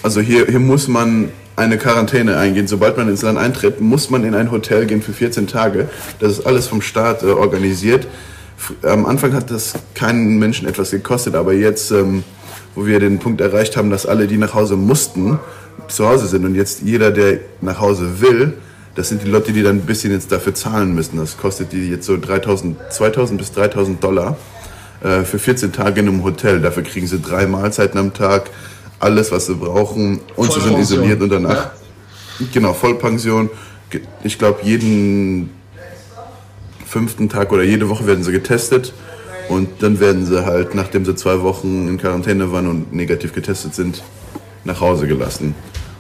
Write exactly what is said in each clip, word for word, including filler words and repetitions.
Also hier, hier muss man eine Quarantäne eingehen. Sobald man ins Land eintritt, muss man in ein Hotel gehen für vierzehn Tage. Das ist alles vom Staat äh, organisiert. Am Anfang hat das keinen Menschen etwas gekostet, aber jetzt, ähm, wo wir den Punkt erreicht haben, dass alle, die nach Hause mussten, zu Hause sind und jetzt jeder, der nach Hause will, das sind die Leute, die dann ein bisschen jetzt dafür zahlen müssen. Das kostet die jetzt so dreitausend, zweitausend bis dreitausend Dollar äh, für vierzehn Tage in einem Hotel. Dafür kriegen sie drei Mahlzeiten am Tag, alles, was sie brauchen, und sie sind isoliert und danach. Ja. Genau, Vollpension. Ich glaube, jeden fünften Tag oder jede Woche werden sie getestet und dann werden sie halt, nachdem sie zwei Wochen in Quarantäne waren und negativ getestet sind, nach Hause gelassen.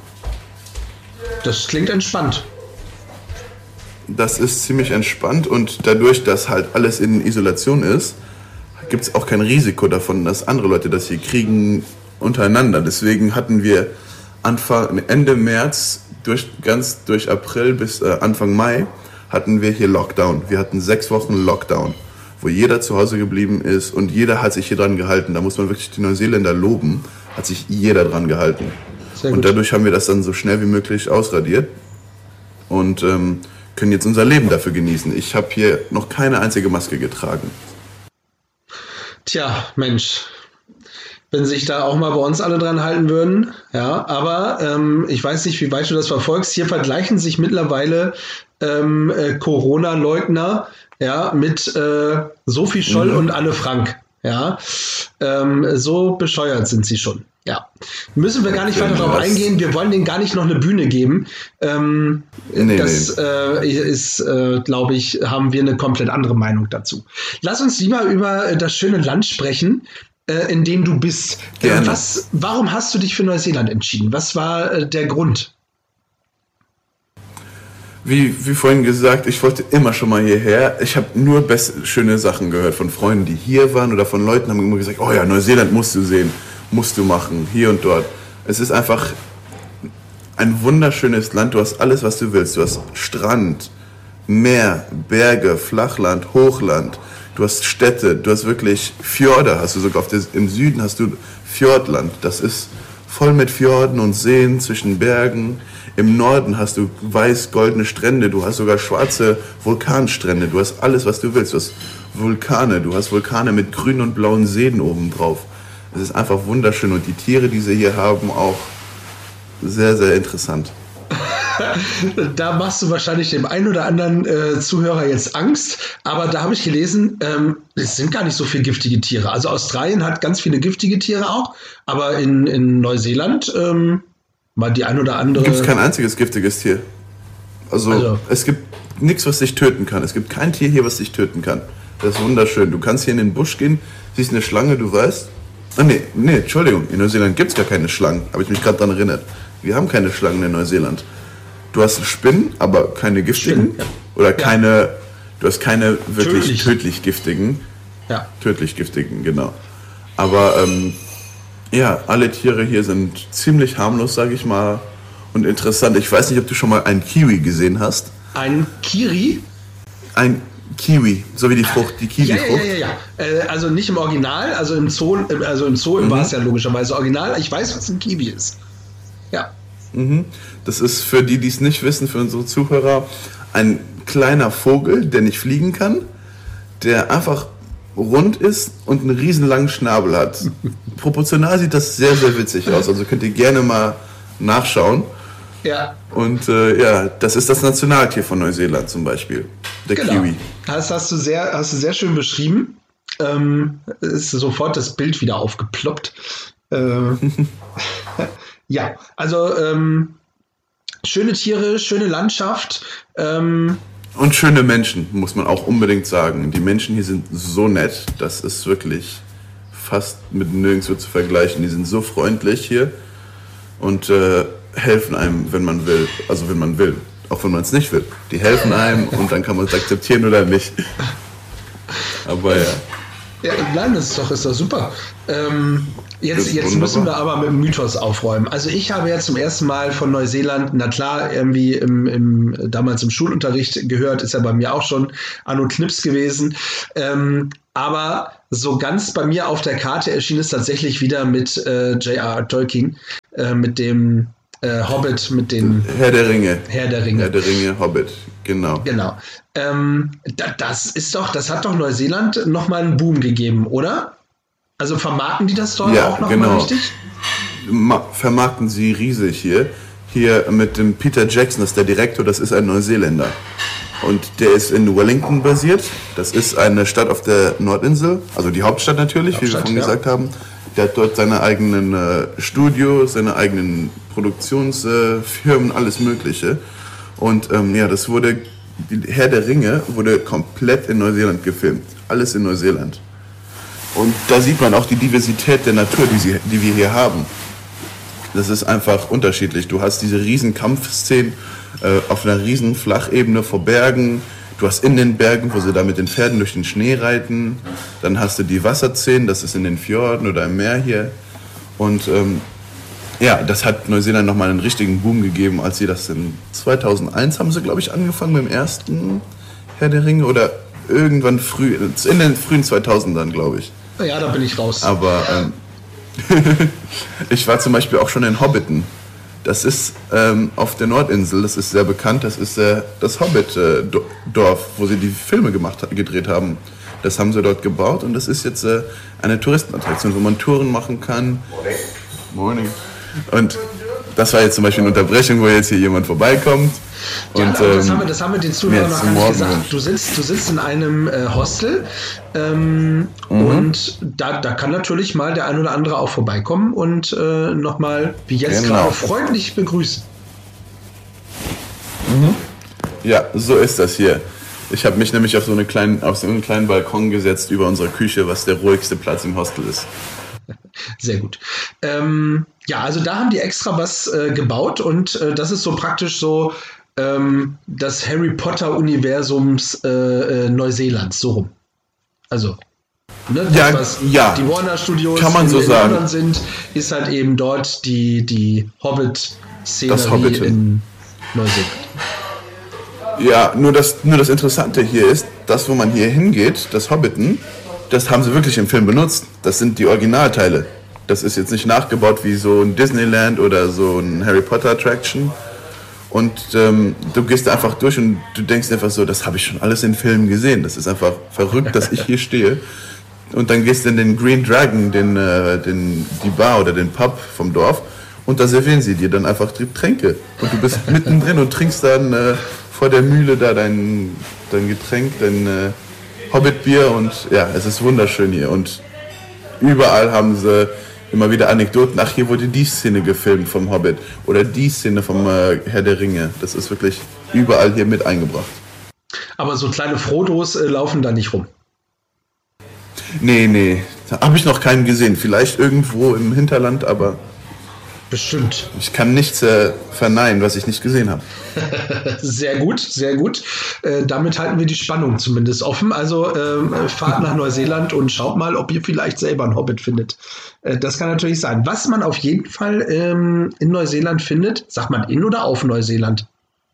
Das klingt entspannt. Das ist ziemlich entspannt und dadurch, dass halt alles in Isolation ist, gibt es auch kein Risiko davon, dass andere Leute das hier kriegen untereinander. Deswegen hatten wir Anfang, Ende März, durch, ganz durch April bis äh, Anfang Mai, hatten wir hier Lockdown. Wir hatten sechs Wochen Lockdown, wo jeder zu Hause geblieben ist und jeder hat sich hier dran gehalten. Da muss man wirklich die Neuseeländer loben, hat sich jeder dran gehalten. Sehr gut. Und dadurch haben wir das dann so schnell wie möglich ausradiert und ähm, können jetzt unser Leben dafür genießen. Ich habe hier noch keine einzige Maske getragen. Tja, Mensch, wenn sich da auch mal bei uns alle dran halten würden. Ja, aber ähm, ich weiß nicht, wie weit du das verfolgst. Hier vergleichen sich mittlerweile ähm, äh, Corona-Leugner ja, mit äh, Sophie Scholl mhm. und Anne Frank. Ja, ähm, so bescheuert sind sie schon. Ja, müssen wir gar nicht weiter darauf eingehen. Wir wollen denen gar nicht noch eine Bühne geben. Ähm, nee, das nee. Äh, ist, äh, glaube ich, haben wir eine komplett andere Meinung dazu. Lass uns lieber über das schöne Land sprechen, äh, in dem du bist. Äh, was, warum hast du dich für Neuseeland entschieden? Was war äh, der Grund? Wie, wie vorhin gesagt, ich wollte immer schon mal hierher. Ich habe nur best- schöne Sachen gehört von Freunden, die hier waren oder von Leuten, die haben immer gesagt, oh ja, Neuseeland musst du sehen. Musst du machen, hier und dort. Es ist einfach ein wunderschönes Land. Du hast alles, was du willst. Du hast Strand, Meer, Berge, Flachland, Hochland. Du hast Städte, du hast wirklich Fjorde. Hast du sogar auf des, im Süden hast du Fjordland. Das ist voll mit Fjorden und Seen zwischen Bergen. Im Norden hast du weiß-goldene Strände. Du hast sogar schwarze Vulkanstrände. Du hast alles, was du willst. Du hast Vulkane. Du hast Vulkane mit grünen und blauen Seen oben drauf. Es ist einfach wunderschön und die Tiere, die sie hier haben, auch sehr, sehr interessant. Da machst du wahrscheinlich dem einen oder anderen äh, Zuhörer jetzt Angst, aber da habe ich gelesen, ähm, es sind gar nicht so viele giftige Tiere. Also Australien hat ganz viele giftige Tiere auch, aber in, in Neuseeland ähm, mal die ein oder andere... Gibt es kein einziges giftiges Tier. Also, also es gibt nichts, was dich töten kann. Es gibt kein Tier hier, was dich töten kann. Das ist wunderschön. Du kannst hier in den Busch gehen, siehst eine Schlange, du weißt... Ah, nee, nee, Entschuldigung, in Neuseeland gibt es gar keine Schlangen, habe ich mich gerade daran erinnert. Wir haben keine Schlangen in Neuseeland. Du hast Spinnen, aber keine giftigen. Spinnen, ja. Oder keine, ja. Du hast keine wirklich tödlich, tödlich giftigen. Ja. Tödlich giftigen, genau. Aber ähm, ja, alle Tiere hier sind ziemlich harmlos, sage ich mal, und interessant. Ich weiß nicht, ob du schon mal einen Kiwi gesehen hast. Ein Kiri? Ein Kiwi, so wie die Frucht, die Kiwi-Frucht. Ja, ja, ja, ja. Äh, also nicht im Original, also im Zoo, also im Zoo mhm. war es ja logischerweise original. Ich weiß, was ein Kiwi ist. Ja. Mhm. Das ist für die, die es nicht wissen, für unsere Zuhörer, ein kleiner Vogel, der nicht fliegen kann, der einfach rund ist und einen riesen langen Schnabel hat. Proportional sieht das sehr, sehr witzig aus. Also könnt ihr gerne mal nachschauen. Ja. Und äh, ja, das ist das Nationaltier von Neuseeland zum Beispiel, der genau. Kiwi. Das hast du sehr, hast du sehr schön beschrieben. Ähm, ist sofort das Bild wieder aufgeploppt. Äh, ja, also ähm, schöne Tiere, schöne Landschaft. Ähm, Und schöne Menschen, muss man auch unbedingt sagen. Die Menschen hier sind so nett, das ist wirklich fast mit nirgendwo zu vergleichen. Die sind so freundlich hier und äh, helfen einem, wenn man will. Also wenn man will, auch wenn man es nicht will. Die helfen einem und dann kann man es akzeptieren oder nicht. Aber ja. Ja, nein, das ist doch, ist doch super. Ähm, jetzt jetzt müssen wir aber mit dem Mythos aufräumen. Also ich habe ja zum ersten Mal von Neuseeland, na klar, irgendwie im, im, damals im Schulunterricht gehört, ist ja bei mir auch schon Anno Knips gewesen. Ähm, aber so ganz bei mir auf der Karte erschien es tatsächlich wieder mit äh, J R R. Tolkien. äh, mit dem äh, Hobbit, mit den Herr der Ringe. Herr der Ringe. Herr der Ringe, Hobbit, genau. Genau. Ähm, da, das ist doch, das hat doch Neuseeland nochmal einen Boom gegeben, oder? Also vermarkten die das dort ja, auch nochmal genau. richtig? Ma- vermarkten sie riesig hier. Hier mit dem Peter Jackson, das ist der Direktor, das ist ein Neuseeländer. Und der ist in Wellington basiert. Das ist eine Stadt auf der Nordinsel, also die Hauptstadt natürlich, Hauptstadt, wie wir vorhin ja. gesagt haben. Der hat dort seine eigenen äh, Studios, seine eigenen Produktionsfirmen, äh, alles Mögliche. Und ähm, ja, das wurde, die Herr der Ringe wurde komplett in Neuseeland gefilmt. Alles in Neuseeland. Und da sieht man auch die Diversität der Natur, die, sie, die wir hier haben. Das ist einfach unterschiedlich. Du hast diese riesen Kampfszenen äh, auf einer riesen Flachebene vor Bergen. Du hast in den Bergen, wo sie da mit den Pferden durch den Schnee reiten. Dann hast du die Wasserszenen, das ist in den Fjorden oder im Meer hier. Und ähm, ja, das hat Neuseeland nochmal einen richtigen Boom gegeben, als sie das in zweitausendeins haben sie, glaube ich, angefangen mit dem ersten Herr der Ringe oder irgendwann früh, in den frühen zweitausendern, glaube ich. Ja, da bin ich raus. Aber ähm, ich war zum Beispiel auch schon in Hobbiton. Das ist ähm, auf der Nordinsel, das ist sehr bekannt, das ist äh, das Hobbit-Dorf, wo sie die Filme gemacht, gedreht haben. Das haben sie dort gebaut und das ist jetzt äh, eine Touristenattraktion, wo man Touren machen kann. Morning. Und das war jetzt zum Beispiel eine Unterbrechung, wo jetzt hier jemand vorbeikommt. Ja, und, das, ähm, haben wir, das haben wir den Zuhörern noch gar nicht gesagt. Du sitzt, du sitzt in einem äh, Hostel ähm, mhm. und da, da kann natürlich mal der ein oder andere auch vorbeikommen und äh, nochmal, wie jetzt genau. gerade, freundlich begrüßen. Mhm. Ja, so ist das hier. Ich habe mich nämlich auf so, eine kleinen, auf so einen kleinen Balkon gesetzt über unserer Küche, was der ruhigste Platz im Hostel ist. Sehr gut. Ähm, ja, also da haben die extra was äh, gebaut und äh, das ist so praktisch so ähm, das Harry Potter-Universums äh, äh, Neuseelands, so rum. Also, ne, das, ja, was ja. die Warner Studios kann man in, so in sagen. London sind, ist halt eben dort die, die Hobbit-Szenerie in Neuseeland. Ja, nur das, nur das Interessante hier ist, das, wo man hier hingeht, das Hobbiton, das haben sie wirklich im Film benutzt. Das sind die Originalteile. Das ist jetzt nicht nachgebaut wie so ein Disneyland oder so ein Harry Potter Attraction. Und ähm, du gehst einfach durch und du denkst einfach so, das habe ich schon alles in Filmen gesehen. Das ist einfach verrückt, dass ich hier stehe. Und dann gehst du in den Green Dragon, den, äh, den, die Bar oder den Pub vom Dorf. Und da servieren sie dir dann einfach Tränke. Und du bist mittendrin und trinkst dann äh, vor der Mühle da dein, dein Getränk, dein äh, Hobbitbier. Und ja, es ist wunderschön hier. Und überall haben sie immer wieder Anekdoten. Ach, hier wurde die Szene gefilmt vom Hobbit. Oder die Szene vom äh, Herr der Ringe. Das ist wirklich überall hier mit eingebracht. Aber so kleine Frodos äh, laufen da nicht rum. Nee, nee. Da habe ich noch keinen gesehen. Vielleicht irgendwo im Hinterland, aber... Bestimmt. Ich kann nichts äh, verneinen, was ich nicht gesehen habe. Sehr gut, sehr gut. Äh, damit halten wir die Spannung zumindest offen. Also ähm, fahrt nach Neuseeland und schaut mal, ob ihr vielleicht selber einen Hobbit findet. Äh, das kann natürlich sein. Was man auf jeden Fall ähm, in Neuseeland findet, sagt man in oder auf Neuseeland?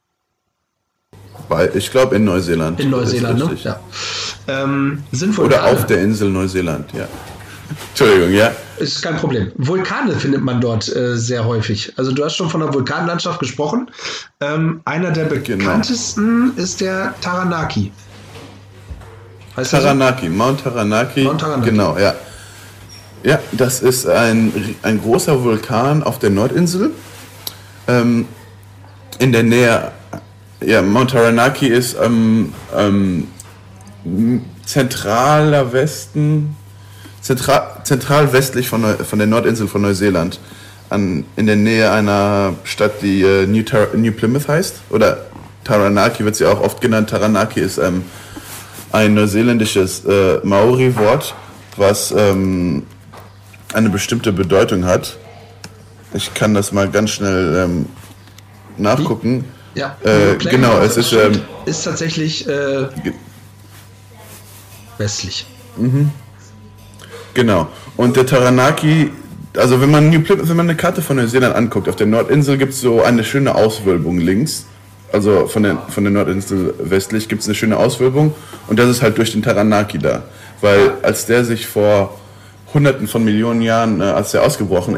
Weil ich glaube in Neuseeland. In Neuseeland, ne? Ja. Ähm, sind Oder auf der Insel Neuseeland, ja. Entschuldigung, ja. Ist kein Problem. Vulkane findet man dort äh, sehr häufig. Also du hast schon von der Vulkanlandschaft gesprochen. Ähm, einer der bekanntesten genau. ist der Taranaki. Heißt Taranaki, so? Mount Taranaki. Mount Taranaki. Genau, ja. Ja, das ist ein, ein großer Vulkan auf der Nordinsel. Ähm, in der Nähe, ja, Mount Taranaki ist am ähm, ähm, zentraler Westen, zentral, zentral westlich von, von der Nordinsel von Neuseeland, an, in der Nähe einer Stadt, die äh, New, Tar- New Plymouth heißt. Oder Taranaki wird sie auch oft genannt. Taranaki ist ähm, ein neuseeländisches äh, Maori-Wort, was ähm, eine bestimmte Bedeutung hat. Ich kann das mal ganz schnell ähm, nachgucken. Ja, äh, genau, es ist, ähm, ist tatsächlich äh, westlich. Mhm. Genau. Und der Taranaki, also wenn man, wenn man eine Karte von Neuseeland anguckt, auf der Nordinsel gibt es so eine schöne Auswölbung links. Also von der, von der Nordinsel westlich gibt es eine schöne Auswölbung und das ist halt durch den Taranaki da. Weil als der sich vor Hunderten von Millionen Jahren, äh, als der ausgebrochen ist,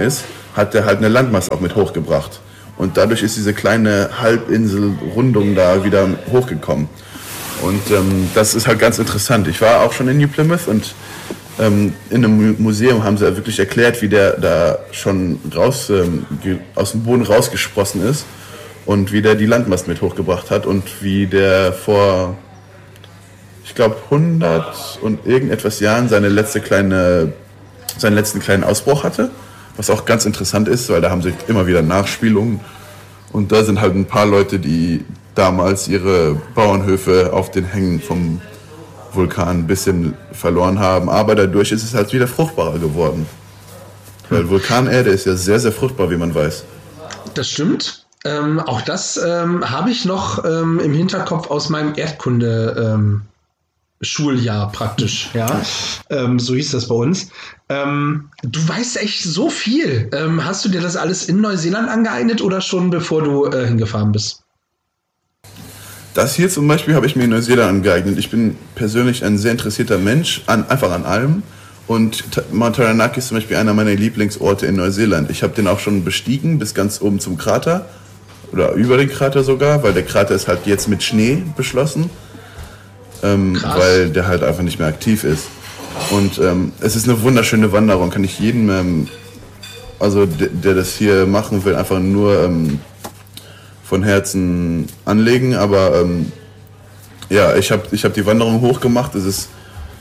hat er halt eine Landmasse auch mit hochgebracht. Und dadurch ist diese kleine Halbinsel-Rundung da wieder hochgekommen. Und ähm, das ist halt ganz interessant. Ich war auch schon in New Plymouth und ähm, in einem Museum haben sie wirklich erklärt, wie der da schon raus, ähm, aus dem Boden rausgesprossen ist und wie der die Landmasse mit hochgebracht hat und wie der vor, ich glaube, hundert und irgendetwas Jahren seine letzte kleine, seinen letzten kleinen Ausbruch hatte. Was auch ganz interessant ist, weil da haben sie immer wieder Nachspielungen. Und da sind halt ein paar Leute, die damals ihre Bauernhöfe auf den Hängen vom Vulkan ein bisschen verloren haben. Aber dadurch ist es halt wieder fruchtbarer geworden. Weil Vulkanerde ist ja sehr, sehr fruchtbar, wie man weiß. Das stimmt. Ähm, auch das ähm, habe ich noch ähm, im Hinterkopf aus meinem Erdkunde- ähm Schuljahr praktisch, ja. Ähm, so hieß das bei uns. Ähm, du weißt echt so viel. Ähm, hast du dir das alles in Neuseeland angeeignet oder schon bevor du äh, hingefahren bist? Das hier zum Beispiel habe ich mir in Neuseeland angeeignet. Ich bin persönlich ein sehr interessierter Mensch, an, einfach an allem. Und Mount Taranaki ist zum Beispiel einer meiner Lieblingsorte in Neuseeland. Ich habe den auch schon bestiegen bis ganz oben zum Krater oder über den Krater sogar, weil der Krater ist halt jetzt mit Schnee beschlossen. Ähm, weil der halt einfach nicht mehr aktiv ist. Und ähm, es ist eine wunderschöne Wanderung, kann ich jedem, ähm, also der, der das hier machen will, einfach nur ähm, von Herzen anlegen. Aber ähm, ja, ich habe ich hab die Wanderung hochgemacht. Es ist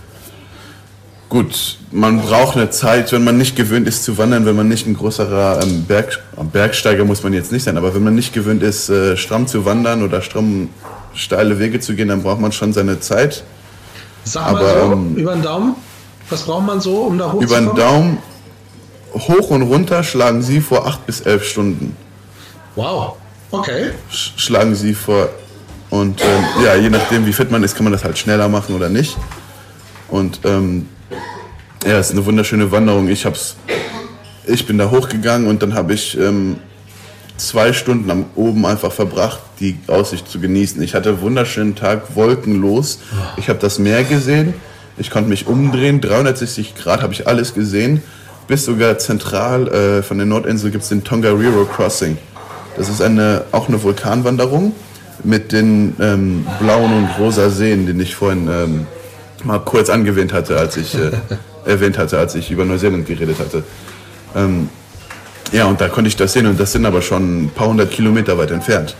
gut, man braucht eine Zeit, wenn man nicht gewöhnt ist zu wandern, wenn man nicht ein großer ähm, Berg, Bergsteiger muss man jetzt nicht sein, aber wenn man nicht gewöhnt ist, äh, stramm zu wandern oder stramm steile Wege zu gehen, dann braucht man schon seine Zeit. Sag mal aber, so, ähm, über den Daumen, was braucht man so, um da hochzukommen? Über den Daumen, hoch und runter schlagen sie vor acht bis elf Stunden. Wow, okay. Sch- schlagen sie vor und ähm, ja, je nachdem wie fit man ist, kann man das halt schneller machen oder nicht. Und ähm, ja, es ist eine wunderschöne Wanderung. Ich hab's, ich bin da hochgegangen und dann habe ich ähm, zwei Stunden am oben einfach verbracht, die Aussicht zu genießen. Ich hatte einen wunderschönen Tag, wolkenlos. Ich habe das Meer gesehen, ich konnte mich umdrehen, dreihundertsechzig Grad habe ich alles gesehen. Bis sogar zentral äh, von der Nordinsel gibt es den Tongariro Crossing. Das ist eine, auch eine Vulkanwanderung mit den ähm, blauen und rosa Seen, den ich vorhin ähm, mal kurz angewähnt hatte, als ich äh, erwähnt hatte, als ich über Neuseeland geredet hatte. Ähm, Ja, und da konnte ich das sehen und das sind aber schon ein paar hundert Kilometer weit entfernt.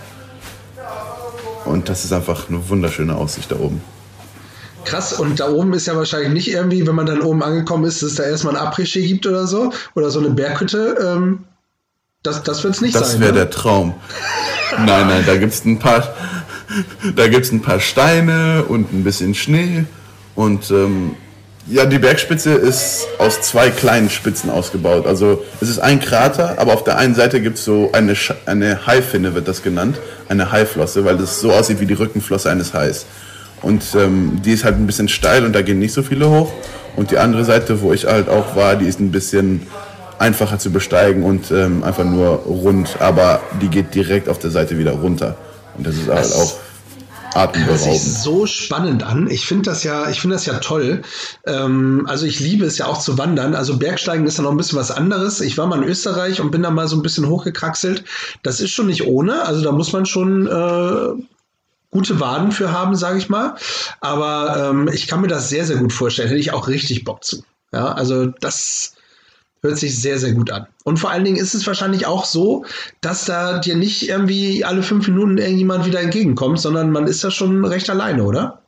Und das ist einfach eine wunderschöne Aussicht da oben. Krass, und da oben ist ja wahrscheinlich nicht irgendwie, wenn man dann oben angekommen ist, dass es da erstmal ein Après-Ski gibt oder so, oder so eine Berghütte. Ähm, das das wird es nicht das sein. Das wäre ne? der Traum. Nein, nein, da gibt es ein paar, da gibt's ein paar Steine und ein bisschen Schnee und ähm, ja, die Bergspitze ist aus zwei kleinen Spitzen ausgebaut. Also es ist ein Krater, aber auf der einen Seite gibt es so eine, Sch- eine Haifinne, wird das genannt, eine Haiflosse, weil das so aussieht wie die Rückenflosse eines Hais. Und ähm, die ist halt ein bisschen steil und da gehen nicht so viele hoch. Und die andere Seite, wo ich halt auch war, die ist ein bisschen einfacher zu besteigen und ähm, einfach nur rund, aber die geht direkt auf der Seite wieder runter. Und das ist halt das auch atemberaubend. Hört sich so spannend an. Ich finde das ja, ich finde das ja toll. Ähm, also ich liebe es ja auch zu wandern. Also Bergsteigen ist ja noch ein bisschen was anderes. Ich war mal in Österreich und bin da mal so ein bisschen hochgekraxelt. Das ist schon nicht ohne. Also da muss man schon äh, gute Waden für haben, sage ich mal. Aber ähm, ich kann mir das sehr, sehr gut vorstellen. Hätte ich auch richtig Bock zu. Ja, also das hört sich sehr, sehr gut an. Und vor allen Dingen ist es wahrscheinlich auch so, dass da dir nicht irgendwie alle fünf Minuten irgendjemand wieder entgegenkommt, sondern man ist da schon recht alleine, oder?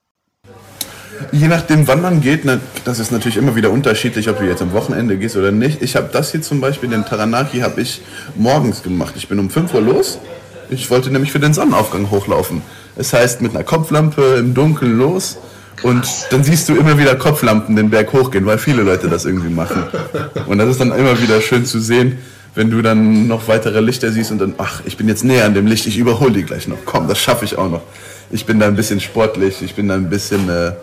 Je nachdem, wann man geht, das ist natürlich immer wieder unterschiedlich, ob du jetzt am Wochenende gehst oder nicht. Ich habe das hier zum Beispiel, den Taranaki, habe ich morgens gemacht. Ich bin um fünf Uhr los. Ich wollte nämlich für den Sonnenaufgang hochlaufen. Das heißt, mit einer Kopflampe im Dunkeln los. Und dann siehst du immer wieder Kopflampen den Berg hochgehen, weil viele Leute das irgendwie machen. Und das ist dann immer wieder schön zu sehen, wenn du dann noch weitere Lichter siehst und dann, ach, ich bin jetzt näher an dem Licht, ich überhole die gleich noch. Komm, das schaffe ich auch noch. Ich bin da ein bisschen sportlich, ich bin da ein bisschen äh,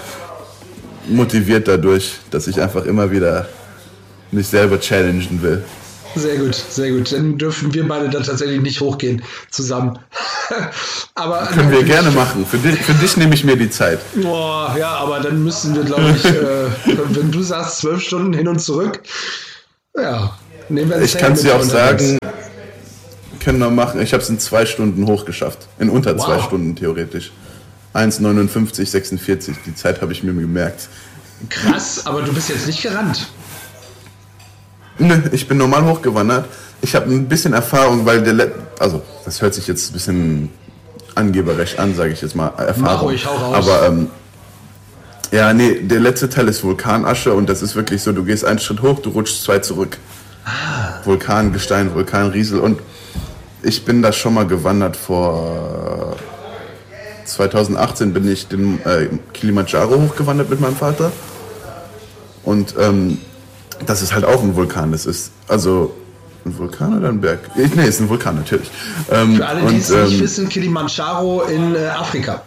motiviert dadurch, dass ich einfach immer wieder mich selber challengen will. Sehr gut, sehr gut. Dann dürfen wir beide dann tatsächlich nicht hochgehen zusammen. Aber können wir gerne machen. Für dich, für dich nehme ich mir die Zeit. Boah, ja, aber dann müssen wir, glaube ich, äh, wenn du sagst zwölf Stunden hin und zurück, ja, Nehmen wir ich kann es dir auch sagen, können wir machen. Ich habe es in zwei Stunden hochgeschafft. In unter wow. zwei Stunden theoretisch. eins neunundfünfzig sechsundvierzig. Die Zeit habe ich mir gemerkt. Krass, aber du bist jetzt nicht gerannt. Nö, ich bin normal hochgewandert. Ich habe ein bisschen Erfahrung, weil der, Le- also das hört sich jetzt ein bisschen angeberisch an, sage ich jetzt mal. Erfahrung. Mach ruhig, hau raus. Aber ähm, ja, nee, der letzte Teil ist Vulkanasche und das ist wirklich so, du gehst einen Schritt hoch, du rutschst zwei zurück. Ah. Vulkangestein, Vulkanriesel und ich bin da schon mal gewandert vor zweitausendachtzehn bin ich den äh, Kilimanjaro hochgewandert mit meinem Vater und ähm, das ist halt auch ein Vulkan, das ist also ein Vulkan oder ein Berg? Nee, ist ein Vulkan natürlich. Ähm, Für alle, die es ähm, nicht wissen, Kilimanjaro in äh, Afrika.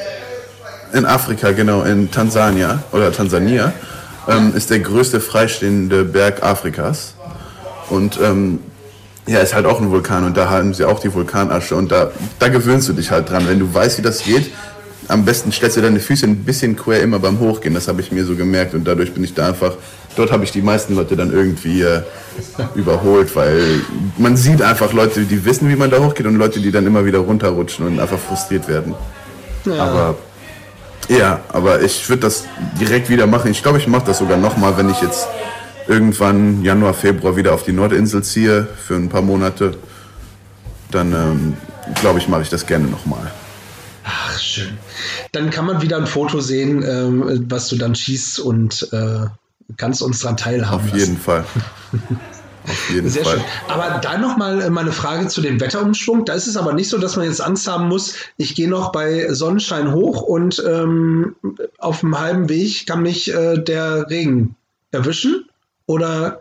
In Afrika, genau, in Tansania oder Tansania ähm, ist der größte freistehende Berg Afrikas und ähm, ja, ist halt auch ein Vulkan und da haben sie auch die Vulkanasche und da, da gewöhnst du dich halt dran. Wenn du weißt, wie das geht, am besten stellst du deine Füße ein bisschen quer immer beim Hochgehen. Das habe ich mir so gemerkt und dadurch bin ich da einfach, dort habe ich die meisten Leute dann irgendwie äh, überholt, weil man sieht einfach Leute, die wissen, wie man da hochgeht und Leute, die dann immer wieder runterrutschen und einfach frustriert werden. Ja. Aber ja, aber ich würde das direkt wieder machen. Ich glaube, ich mache das sogar nochmal, wenn ich jetzt irgendwann Januar, Februar wieder auf die Nordinsel ziehe für ein paar Monate, dann ähm, glaube ich, mache ich das gerne nochmal. Ach, schön. Dann kann man wieder ein Foto sehen, ähm, was du dann schießt und äh, kannst uns daran teilhaben Auf jeden lassen. Fall. Auf jeden Sehr Fall. schön. Aber da nochmal meine Frage zu dem Wetterumschwung. Da ist es aber nicht so, dass man jetzt Angst haben muss, ich gehe noch bei Sonnenschein hoch und ähm, auf dem halben Weg kann mich äh, der Regen erwischen? Oder?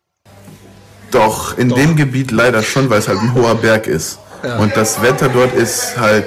Doch, in Doch. dem Gebiet leider schon, weil es halt ein hoher Berg ist. Ja. Und das Wetter dort ist halt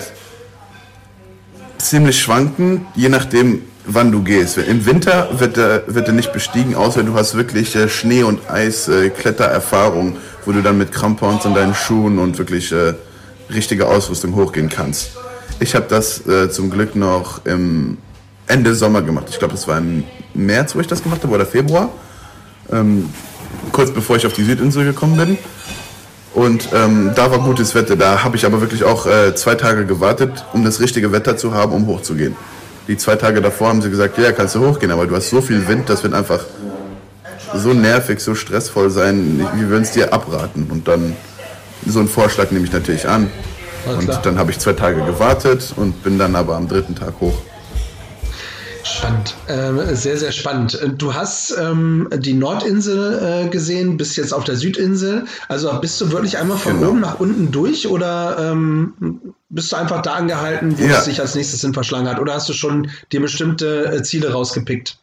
ziemlich schwankend, je nachdem, wann du gehst. Im Winter wird er, wird er nicht bestiegen, außer du hast wirklich äh, Schnee- und Eis-Klettererfahrung, äh, wo du dann mit Crampons in deinen Schuhen und wirklich äh, richtige Ausrüstung hochgehen kannst. Ich habe das äh, zum Glück noch im Ende Sommer gemacht. Ich glaube, das war im März, wo ich das gemacht habe, oder Februar. Ähm, kurz bevor ich auf die Südinsel gekommen bin. Und ähm, da war gutes Wetter. Da habe ich aber wirklich auch äh, zwei Tage gewartet, um das richtige Wetter zu haben, um hochzugehen. Die zwei Tage davor haben sie gesagt, ja, kannst du hochgehen, aber du hast so viel Wind, das wird einfach so nervig, so stressvoll sein. Wir würden es dir abraten. Und dann so einen Vorschlag nehme ich natürlich an. Und dann habe ich zwei Tage gewartet und bin dann aber am dritten Tag hoch. Spannend, äh, sehr, sehr spannend. Du hast ähm, die Nordinsel äh, gesehen, bist jetzt auf der Südinsel. Also bist du wirklich einmal von genau. oben nach unten durch oder ähm, bist du einfach da angehalten, wo ja. es sich als nächstes hin verschlagen hat? Oder hast du schon dir bestimmte äh, Ziele rausgepickt?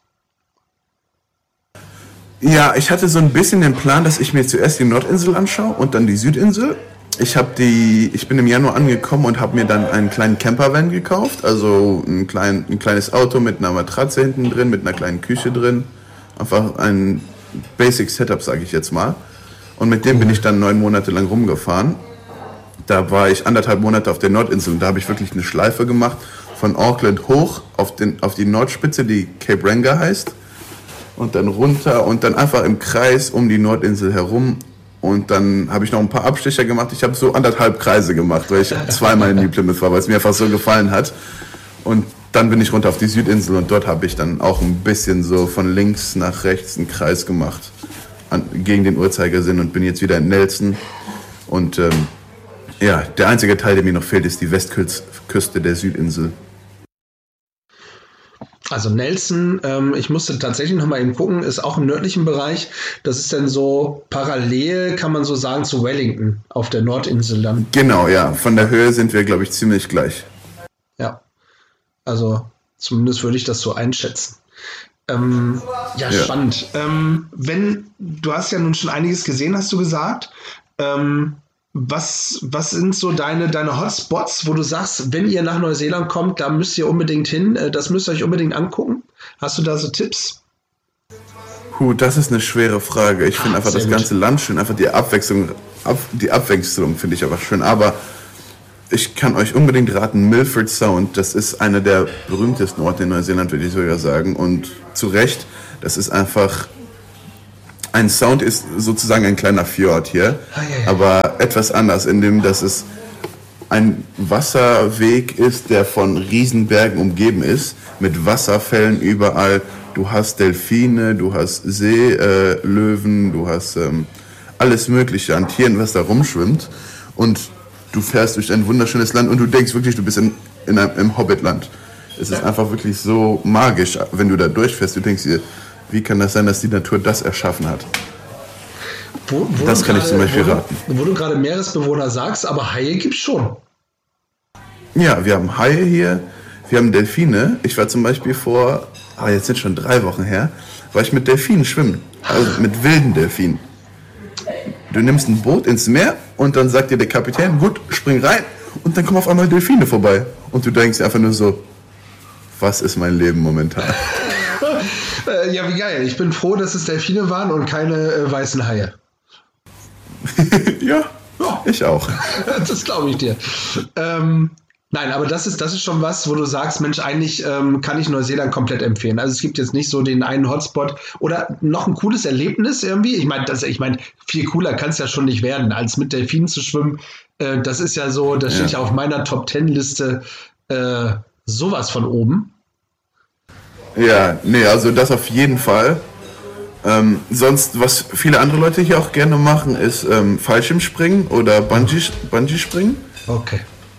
Ja, ich hatte so ein bisschen den Plan, dass ich mir zuerst die Nordinsel anschaue und dann die Südinsel. Ich habe die, ich bin im Januar angekommen und habe mir dann einen kleinen Campervan gekauft, also ein, klein, ein kleines Auto mit einer Matratze hinten drin, mit einer kleinen Küche drin, einfach ein Basic Setup, sage ich jetzt mal. Und mit dem bin ich dann neun Monate lang rumgefahren. Da war ich anderthalb Monate auf der Nordinsel und da habe ich wirklich eine Schleife gemacht von Auckland hoch auf, den, auf die Nordspitze, die Cape Ranga heißt, und dann runter und dann einfach im Kreis um die Nordinsel herum. Und dann habe ich noch ein paar Abstecher gemacht. Ich habe so anderthalb Kreise gemacht, weil ich zweimal in New Plymouth war, weil es mir einfach so gefallen hat. Und dann bin ich runter auf die Südinsel und dort habe ich dann auch ein bisschen so von links nach rechts einen Kreis gemacht an, gegen den Uhrzeigersinn und bin jetzt wieder in Nelson. Und ähm, ja, der einzige Teil, der mir noch fehlt, ist die Westküste der Südinsel. Also Nelson, ähm, ich musste tatsächlich noch mal eben gucken, ist auch im nördlichen Bereich. Das ist dann so parallel, kann man so sagen, zu Wellington auf der Nordinsel dann. Genau, ja. Von der Höhe sind wir, glaube ich, ziemlich gleich. Ja, also zumindest würde ich das so einschätzen. Ähm, ja, ja, spannend. Ähm, wenn, du hast ja nun schon einiges gesehen, hast du gesagt. Ähm, Was, was sind so deine, deine Hotspots, wo du sagst, wenn ihr nach Neuseeland kommt, da müsst ihr unbedingt hin, das müsst ihr euch unbedingt angucken? Hast du da so Tipps? Puh, das ist eine schwere Frage. Ich finde einfach das ganze Land schön, einfach die Abwechslung, ab, die Abwechslung finde ich einfach schön. Aber ich kann euch unbedingt raten, Milford Sound, das ist einer der berühmtesten Orte in Neuseeland, würde ich sogar sagen. Und zu Recht, das ist einfach ein Sound ist sozusagen ein kleiner Fjord hier, Ah, ja, ja. aber etwas anders, in dem, dass es ein Wasserweg ist, der von Riesenbergen umgeben ist, mit Wasserfällen überall. Du hast Delfine, du hast Seelöwen, äh, Löwen, du hast ähm, alles Mögliche an Tieren, was da rumschwimmt. Und du fährst durch ein wunderschönes Land und du denkst wirklich, du bist in, in einem, im Hobbitland. Es ist einfach wirklich so magisch, wenn du da durchfährst. Du denkst dir, wie kann das sein, dass die Natur das erschaffen hat? Wo, wo Das du kann ich grade- zum Beispiel wo du- raten. Wo du gerade Meeresbewohner sagst, aber Haie gibt's schon. Ja, wir haben Haie hier, wir haben Delfine. Ich war zum Beispiel vor, ah, jetzt sind schon drei Wochen her, war ich mit Delfinen schwimmen. Also mit wilden Delfinen. Du nimmst ein Boot ins Meer und dann sagt dir der Kapitän, gut, spring rein. Und dann kommen auf einmal Delfine vorbei. Und du denkst einfach nur so, was ist mein Leben momentan? Äh, ja, wie geil. Ich bin froh, dass es Delfine waren und keine äh, weißen Haie. Ja, ich auch. Das glaube ich dir. Ähm, nein, aber das ist, das ist schon was, wo du sagst, Mensch, eigentlich ähm, kann ich Neuseeland komplett empfehlen. Also es gibt jetzt nicht so den einen Hotspot oder noch ein cooles Erlebnis irgendwie. Ich meine, das, ich meine, viel cooler kann es ja schon nicht werden, als mit Delfinen zu schwimmen. Äh, das ist ja so, das steht ja auf meiner Top-Ten-Liste äh, sowas von oben. Ja, nee, also das auf jeden Fall. Ähm, sonst, was viele andere Leute hier auch gerne machen, ist ähm, Fallschirmspringen oder Bungee, Bungee-Springen. Okay.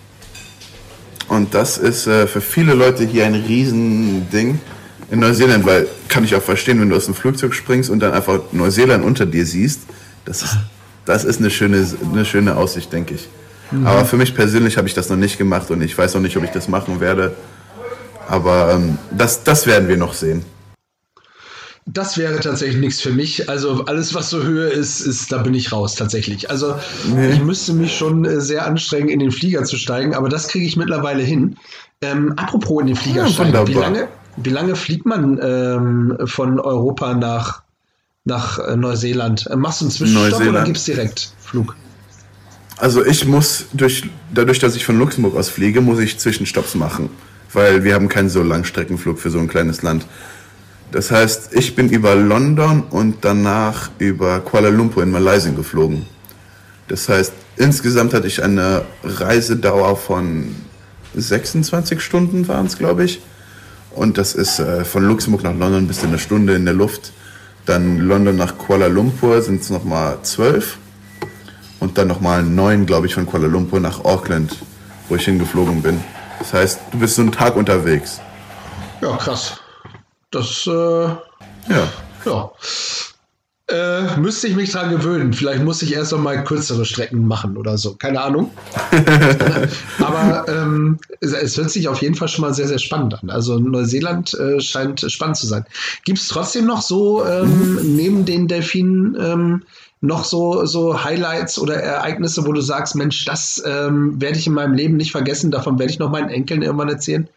Und das ist äh, für viele Leute hier ein Riesending in Neuseeland, weil, kann ich auch verstehen, wenn du aus dem Flugzeug springst und dann einfach Neuseeland unter dir siehst, das ist, das ist eine schöne, eine schöne Aussicht, denke ich. Mhm. Aber für mich persönlich habe ich das noch nicht gemacht und ich weiß auch nicht, ob ich das machen werde. Aber ähm, das, das werden wir noch sehen. Das wäre tatsächlich nichts für mich. Also alles, was so Höhe ist, ist, da bin ich raus tatsächlich. Also Nee. ich müsste mich schon äh, sehr anstrengen, in den Flieger zu steigen, aber das kriege ich mittlerweile hin. Ähm, apropos in den Flieger Ja, steigen, wie wunderbar. lange, wie lange fliegt man ähm, von Europa nach, nach äh, Neuseeland? Äh, Machst du einen Zwischenstopp oder Neuseeland. gibt's direkt Flug? Also ich muss, durch, dadurch, dass ich von Luxemburg aus fliege, muss ich Zwischenstopps machen, weil wir haben keinen so Langstreckenflug für so ein kleines Land. Das heißt, ich bin über London und danach über Kuala Lumpur in Malaysia geflogen. Das heißt, insgesamt hatte ich eine Reisedauer von sechsundzwanzig Stunden waren es, glaube ich. Und das ist äh, von Luxemburg nach London bis in eine Stunde in der Luft. Dann London nach Kuala Lumpur sind es nochmal zwölf. Und dann nochmal neun, glaube ich, von Kuala Lumpur nach Auckland, wo ich hingeflogen bin. Das heißt, du bist so einen Tag unterwegs. Ja, krass. Das, äh, Ja. ja. Äh, müsste ich mich dran gewöhnen. Vielleicht muss ich erst noch mal kürzere Strecken machen oder so. Keine Ahnung. Aber ähm, es, es hört sich auf jeden Fall schon mal sehr, sehr spannend an. Also Neuseeland äh, scheint spannend zu sein. Gibt es trotzdem noch so ähm, mhm. neben den Delfinen ähm, noch so, so Highlights oder Ereignisse, wo du sagst, Mensch, das ähm, werde ich in meinem Leben nicht vergessen. Davon werde ich noch meinen Enkeln irgendwann erzählen?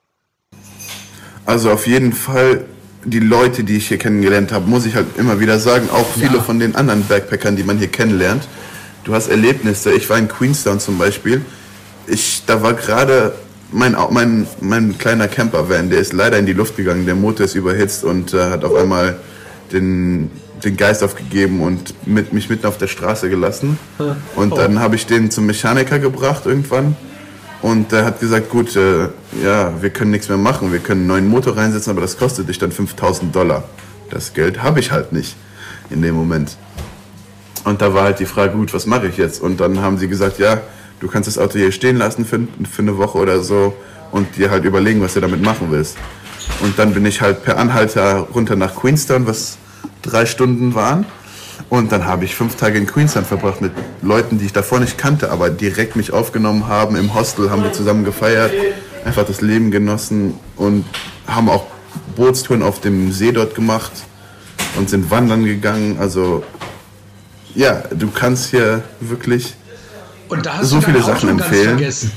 Also auf jeden Fall die Leute, die ich hier kennengelernt habe, muss ich halt immer wieder sagen, auch viele Ja. von den anderen Backpackern, die man hier kennenlernt. Du hast Erlebnisse. Ich war in Queenstown zum Beispiel. Ich, da war gerade mein, mein, mein kleiner Campervan, der ist leider in die Luft gegangen. Der Motor ist überhitzt und äh, hat auf einmal den, den Geist aufgegeben und mit, mich mitten auf der Straße gelassen. Und dann habe ich den zum Mechaniker gebracht irgendwann. Und er hat gesagt, gut, äh, ja, wir können nichts mehr machen, wir können einen neuen Motor reinsetzen, aber das kostet dich dann fünftausend Dollar. Das Geld habe ich halt nicht in dem Moment. Und da war halt die Frage, gut, was mache ich jetzt? Und dann haben sie gesagt, ja, du kannst das Auto hier stehen lassen für, für eine Woche oder so und dir halt überlegen, was du damit machen willst. Und dann bin ich halt per Anhalter runter nach Queenstown, was drei Stunden waren. Und dann habe ich fünf Tage in Queenstown verbracht mit Leuten, die ich davor nicht kannte, aber direkt mich aufgenommen haben. Im Hostel haben wir zusammen gefeiert, einfach das Leben genossen und haben auch Bootstouren auf dem See dort gemacht und sind wandern gegangen. Also ja, du kannst hier wirklich Und da hast so du dein viele Auto Sachen ganz empfehlen. vergessen.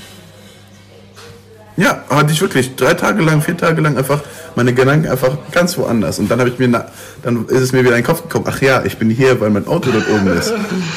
Ja, hatte ich wirklich drei Tage lang, vier Tage lang einfach meine Gedanken einfach ganz woanders. Und dann habe ich mir, na, dann ist es mir wieder in den Kopf gekommen, ach ja, ich bin hier, weil mein Auto dort oben ist.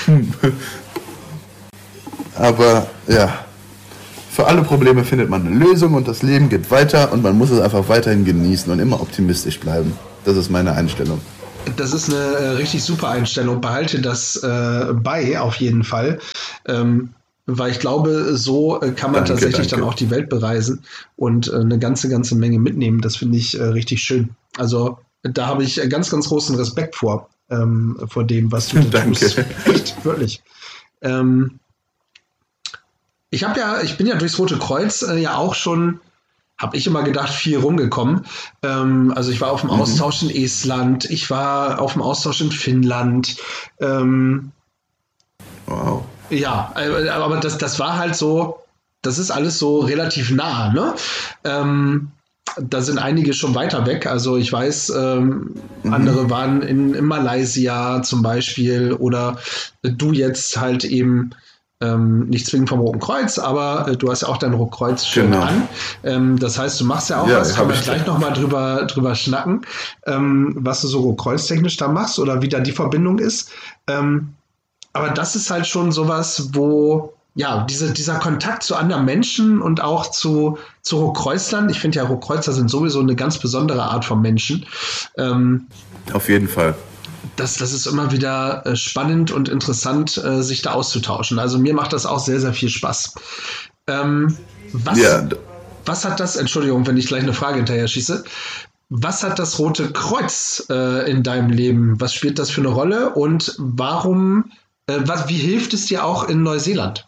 Aber ja, für alle Probleme findet man eine Lösung und das Leben geht weiter und man muss es einfach weiterhin genießen und immer optimistisch bleiben. Das ist meine Einstellung. Das ist eine äh, richtig super Einstellung. Behalte das äh, bei, auf jeden Fall. Ähm, weil ich glaube, so äh, kann man Danke, tatsächlich danke. dann auch die Welt bereisen und äh, eine ganze, ganze Menge mitnehmen. Das finde ich äh, richtig schön. Also da habe ich äh, ganz, ganz großen Respekt vor, ähm, vor dem, was du da Danke. tust. Echt, wirklich. Ähm, ich habe ja, ich bin ja durchs Rote Kreuz äh, ja auch schon, habe ich immer gedacht, viel rumgekommen. Ähm, also ich war auf dem Mhm. Austausch in Estland, ich war auf dem Austausch in Finnland. Ähm, Wow. ja, äh, aber das, das war halt so, das ist alles so relativ nah, ne? Ähm, da sind einige schon weiter weg. Also ich weiß, ähm, Mhm. andere waren in, in Malaysia zum Beispiel oder du jetzt halt eben ähm, nicht zwingend vom Roten Kreuz, aber äh, du hast ja auch dein Rotkreuz-Shirt Genau. an. Ähm, das heißt, du machst ja auch Ja, was, hab können wir ich. gleich nochmal drüber, drüber schnacken, ähm, was du so Rotkreuz-technisch da machst oder wie da die Verbindung ist. Ähm, aber das ist halt schon sowas, wo, ja, diese, dieser Kontakt zu anderen Menschen und auch zu, zu Rotkreuzlern, ich finde ja, Rotkreuzer sind sowieso eine ganz besondere Art von Menschen. Ähm, Auf jeden Fall. das, das ist immer wieder äh, spannend und interessant, äh, sich da auszutauschen. Also mir macht das auch sehr, sehr viel Spaß. Ähm, was, Ja, d- was hat das, Entschuldigung, wenn ich gleich eine Frage hinterher schieße, was hat das Rote Kreuz äh, in deinem Leben? Was spielt das für eine Rolle und warum, äh, was, wie hilft es dir auch in Neuseeland?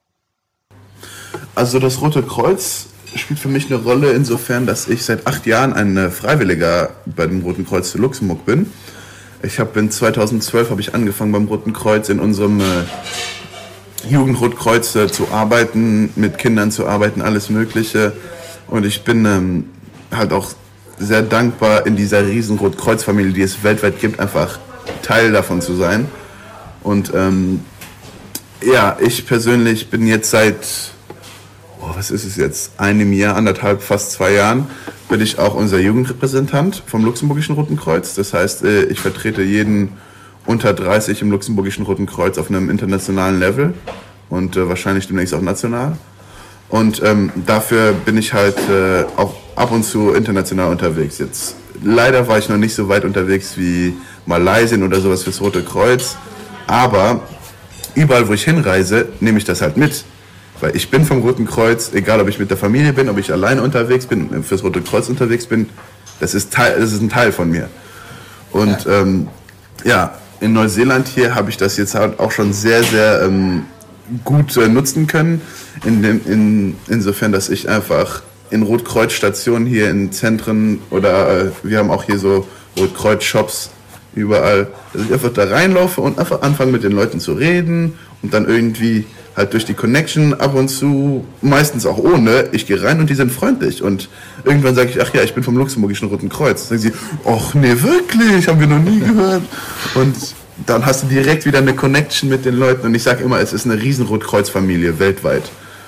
also das Rote Kreuz spielt für mich eine Rolle insofern, dass ich seit acht Jahren ein äh, Freiwilliger bei dem Roten Kreuz zu Luxemburg bin. Ich habe in zweitausendzwölf habe ich angefangen beim Roten Kreuz in unserem äh, Jugendrotkreuz äh, zu arbeiten, mit Kindern zu arbeiten, alles Mögliche. Und ich bin ähm, halt auch sehr dankbar, in dieser riesen Rotkreuz-Familie, die es weltweit gibt, einfach Teil davon zu sein. Und ähm, ja, ich persönlich bin jetzt seit, oh, was ist es jetzt, einem Jahr, anderthalb, fast zwei Jahren, bin ich auch unser Jugendrepräsentant vom Luxemburgischen Roten Kreuz. Das heißt, äh, ich vertrete jeden unter dreißig im Luxemburgischen Roten Kreuz auf einem internationalen Level und äh, wahrscheinlich demnächst auch national. Und ähm, dafür bin ich halt äh, auch ab und zu international unterwegs. Jetzt leider war ich noch nicht so weit unterwegs wie Malaysia oder sowas fürs Rote Kreuz, aber überall, wo ich hinreise, nehme ich das halt mit. Weil ich bin vom Roten Kreuz, egal ob ich mit der Familie bin, ob ich alleine unterwegs bin, fürs Rote Kreuz unterwegs bin, das ist, Teil, das ist ein Teil von mir. Und ja, ähm, ja in Neuseeland hier habe ich das jetzt halt auch schon sehr, sehr ähm, gut äh, nutzen können. In dem, in, insofern, dass ich einfach in Rotkreuz-Stationen hier in Zentren oder äh, wir haben auch hier so Rotkreuz-Shops überall, dass ich einfach da reinlaufe und einfach anfange mit den Leuten zu reden und dann irgendwie halt durch die Connection ab und zu, meistens auch ohne, ich gehe rein und die sind freundlich und irgendwann sage ich, ach ja, ich bin vom Luxemburgischen Roten Kreuz. Dann sagen sie, ach nee, wirklich, haben wir noch nie gehört. Und dann hast du direkt wieder eine Connection mit den Leuten und ich sage immer, es ist eine riesen Rotkreuz-Familie weltweit.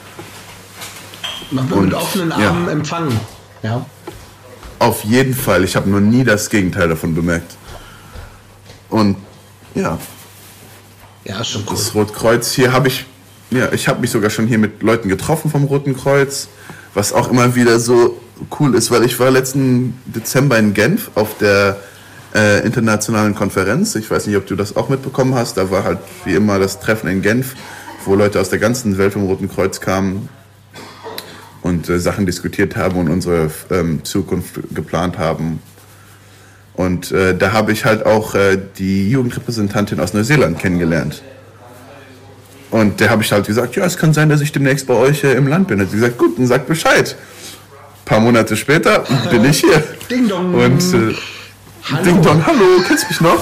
Man wird Und, mit offenen Armen ja. empfangen. Ja. Auf jeden Fall, ich habe noch nie das Gegenteil davon bemerkt. Und ja, Ja, schon cool. das Rotkreuz, hier habe ich, ja, ich habe mich sogar schon hier mit Leuten getroffen vom Roten Kreuz, was auch immer wieder so cool ist, weil ich war letzten Dezember in Genf auf der äh, internationalen Konferenz. Ich weiß nicht, ob du das auch mitbekommen hast. Da war halt wie immer das Treffen in Genf, wo Leute aus der ganzen Welt vom Roten Kreuz kamen und äh, Sachen diskutiert haben und unsere ähm, Zukunft geplant haben. Und äh, da habe ich halt auch äh, die Jugendrepräsentantin aus Neuseeland kennengelernt. Und der habe ich halt gesagt, ja, es kann sein, dass ich demnächst bei euch äh, im Land bin. Hat sie gesagt, gut, dann sagt Bescheid. Ein paar Monate später bin ich hier. Ding dong. Und äh, Hallo. Ding dong, hallo, kennst du mich noch?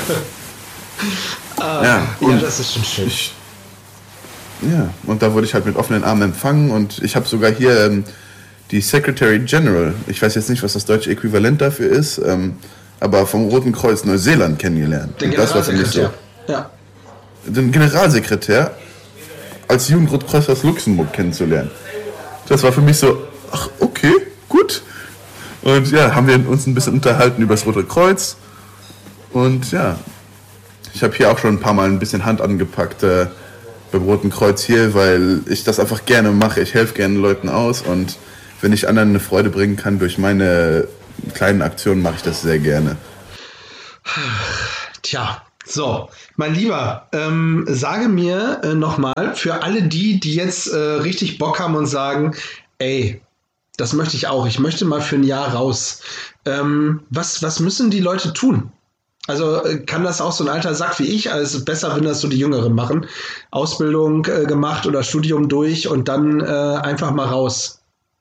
Ah, ja, ja, und das ist schon schön. ich, ja, und da wurde ich halt mit offenen Armen empfangen und ich habe sogar hier ähm, die Secretary General, ich weiß jetzt nicht, was das deutsche Äquivalent dafür ist, ähm, aber vom Roten Kreuz Neuseeland kennengelernt. Der Und das war für mich so. Generalsekretär. Ja. Den Generalsekretär als Jugendrotkreuz aus Luxemburg kennenzulernen. Das war für mich so, ach, okay, gut. Und ja, haben wir uns ein bisschen unterhalten über das Rote Kreuz. Und ja, ich habe hier auch schon ein paar Mal ein bisschen Hand angepackt äh, beim Roten Kreuz hier, weil ich das einfach gerne mache. Ich helfe gerne Leuten aus und wenn ich anderen eine Freude bringen kann durch meine kleinen Aktionen, mache ich das sehr gerne. Tja, so, mein Lieber, ähm, sage mir äh, nochmal, für alle die, die jetzt äh, richtig Bock haben und sagen, ey, das möchte ich auch, ich möchte mal für ein Jahr raus. Ähm, was, was müssen die Leute tun? Also äh, kann das auch so ein alter Sack wie ich, also es ist besser, wenn das so die Jüngeren machen, Ausbildung äh, gemacht oder Studium durch und dann äh, einfach mal raus.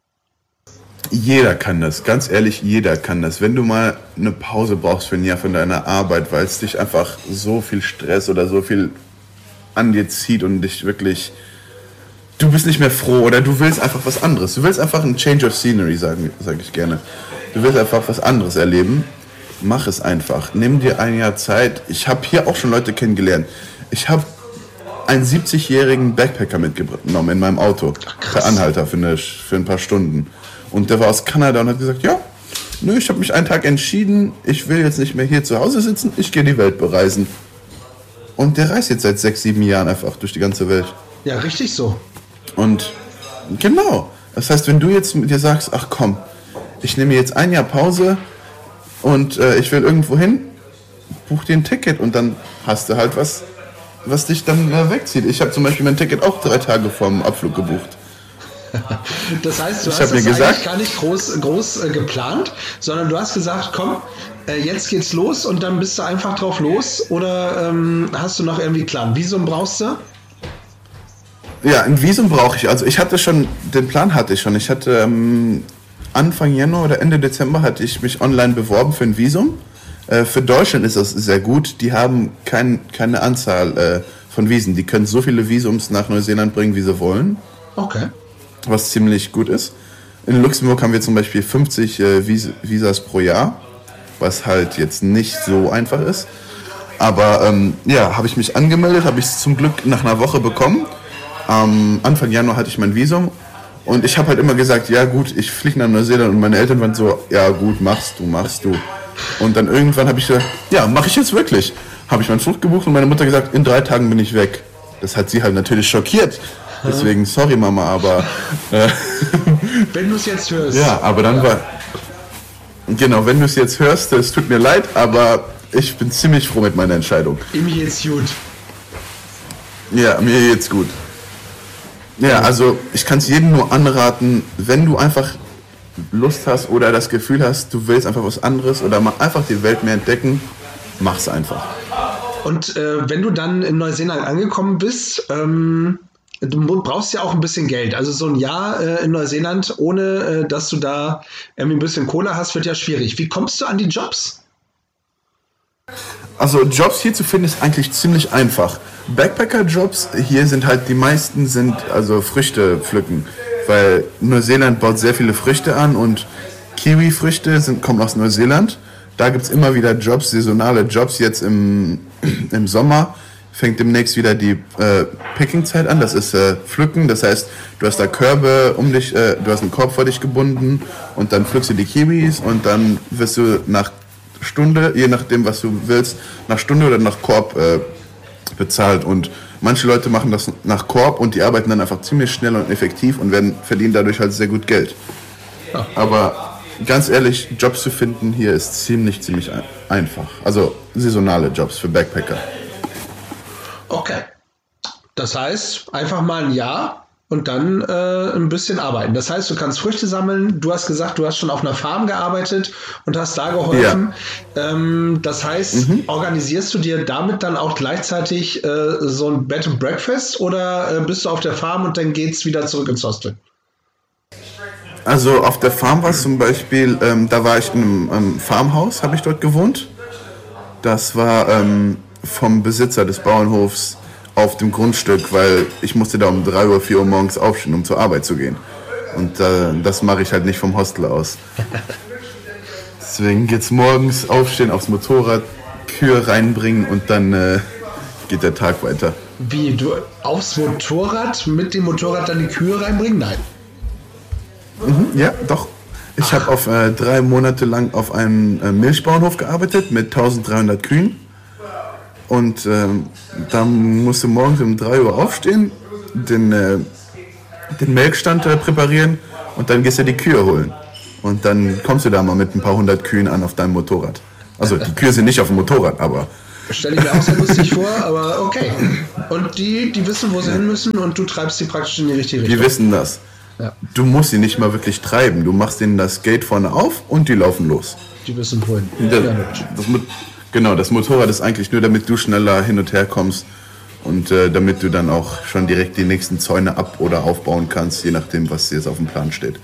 Jeder kann das, ganz ehrlich, jeder kann das. Wenn du mal eine Pause brauchst für ein Jahr von deiner Arbeit, weil es dich einfach so viel Stress oder so viel an dir zieht und dich wirklich, du bist nicht mehr froh oder du willst einfach was anderes. Du willst einfach ein Change of Scenery, sage sag ich gerne. Du willst einfach was anderes erleben. Mach es einfach. Nimm dir ein Jahr Zeit. Ich habe hier auch schon Leute kennengelernt. Ich habe einen siebzigjährigen Backpacker mitgenommen in meinem Auto. Per Anhalter für, eine, für ein paar Stunden. Und der war aus Kanada und hat gesagt, ja, nö, ich habe mich einen Tag entschieden, ich will jetzt nicht mehr hier zu Hause sitzen, ich gehe die Welt bereisen. Und der reist jetzt seit sechs, sieben Jahren einfach durch die ganze Welt. Ja, richtig so. Und genau, das heißt, wenn du jetzt mit dir sagst, ach komm, ich nehme jetzt ein Jahr Pause und äh, ich will irgendwo hin, buch dir ein Ticket und dann hast du halt was, was dich dann äh, wegzieht. Ich habe zum Beispiel mein Ticket auch drei Tage vorm Abflug gebucht. Das heißt, du ich hast das gesagt, eigentlich gar nicht groß, groß äh, geplant, sondern du hast gesagt, komm, äh, jetzt geht's los und dann bist du einfach drauf los oder ähm, hast du noch irgendwie Plan? Visum brauchst du? Ja, ein Visum brauche ich. Also ich hatte schon, den Plan hatte ich schon. Ich hatte ähm, Anfang Januar oder Ende Dezember hatte ich mich online beworben für ein Visum. Äh, für Deutschland ist das sehr gut. Die haben kein, keine Anzahl äh, von Visen. Die können so viele Visums nach Neuseeland bringen, wie sie wollen. Okay. Was ziemlich gut ist. In Luxemburg haben wir zum Beispiel fünfzig äh, Vis- Visas pro Jahr, was halt jetzt nicht so einfach ist. Aber ähm, ja, habe ich mich angemeldet, habe ich es zum Glück nach einer Woche bekommen. Am Anfang Januar hatte ich mein Visum und ich habe halt immer gesagt, ja gut, ich fliege nach Neuseeland und meine Eltern waren so, ja gut, machst du, machst du. Und dann irgendwann habe ich gesagt, ja, mache ich jetzt wirklich. Habe ich meinen Flug gebucht und meine Mutter gesagt, in drei Tagen bin ich weg. Das hat sie halt natürlich schockiert. Deswegen, sorry Mama, aber... Äh, wenn du es jetzt hörst. Ja, aber dann war... Genau, wenn du es jetzt hörst, es tut mir leid, aber ich bin ziemlich froh mit meiner Entscheidung. Mir geht's gut. Ja, mir geht's gut. Ja, also ich kann es jedem nur anraten, wenn du einfach Lust hast oder das Gefühl hast, du willst einfach was anderes oder mal einfach die Welt mehr entdecken, mach's einfach. Und äh, wenn du dann in Neuseeland angekommen bist, ähm, du brauchst ja auch ein bisschen Geld. Also so ein Jahr äh, in Neuseeland, ohne äh, dass du da irgendwie ein bisschen Kohle hast, wird ja schwierig. Wie kommst du an die Jobs? Also Jobs hier zu finden ist eigentlich ziemlich einfach. Backpacker-Jobs hier sind halt, die meisten sind also Früchte pflücken, weil Neuseeland baut sehr viele Früchte an und Kiwi-Früchte sind, kommen aus Neuseeland. Da gibt es immer wieder Jobs, saisonale Jobs. Jetzt im, im Sommer fängt demnächst wieder die äh, Picking-Zeit an, das ist äh, Pflücken, das heißt, du hast da Körbe um dich, äh, du hast einen Korb vor dich gebunden und dann pflückst du die Kiwis und dann wirst du nach Stunde, je nachdem was du willst, nach Stunde oder nach Korb äh, bezahlt und manche Leute machen das nach Korb und die arbeiten dann einfach ziemlich schnell und effektiv und werden, verdienen dadurch halt sehr gut Geld. Ja. Aber ganz ehrlich, Jobs zu finden hier ist ziemlich, ziemlich ein- einfach. Also saisonale Jobs für Backpacker. Okay. Das heißt, einfach mal ein Jahr und dann äh, ein bisschen arbeiten. Das heißt, du kannst Früchte sammeln. Du hast gesagt, du hast schon auf einer Farm gearbeitet und hast da geholfen. Ja. Ähm, das heißt, mhm. organisierst du dir damit dann auch gleichzeitig äh, so ein Bed and Breakfast oder äh, bist du auf der Farm und dann geht's wieder zurück ins Hostel? Also auf der Farm war es zum Beispiel, ähm, da war ich in einem, einem Farmhaus, habe ich dort gewohnt. Das war ähm, vom Besitzer des Bauernhofs auf dem Grundstück, weil ich musste da um drei Uhr, vier Uhr morgens aufstehen, um zur Arbeit zu gehen. Und äh, das mache ich halt nicht vom Hostel aus. Deswegen geht's morgens aufstehen, aufs Motorrad, Kühe reinbringen und dann äh, geht der Tag weiter. Wie, du aufs Motorrad, mit dem Motorrad dann die Kühe reinbringen? Nein. Mhm, ja, doch. Ich habe auf äh, drei Monate lang auf einem äh, Milchbauernhof gearbeitet mit dreizehnhundert Kühen. Und ähm, da musst du morgens um drei Uhr aufstehen, den, äh, den Melkstand äh, präparieren und dann gehst du die Kühe holen. Und dann kommst du da mal mit ein paar hundert Kühen an auf deinem Motorrad. Also die Kühe sind nicht auf dem Motorrad, aber... Stelle ich mir auch sehr lustig vor, aber okay. Und die, die wissen, wo sie hin müssen und du treibst sie praktisch in die richtige Richtung. Die wissen das. Ja. Du musst sie nicht mal wirklich treiben. Du machst ihnen das Gate vorne auf und die laufen los. Die wissen wohin. Das, das, genau, das Motorrad ist eigentlich nur, damit du schneller hin und her kommst und äh, damit du dann auch schon direkt die nächsten Zäune ab- oder aufbauen kannst, je nachdem, was jetzt auf dem Plan steht.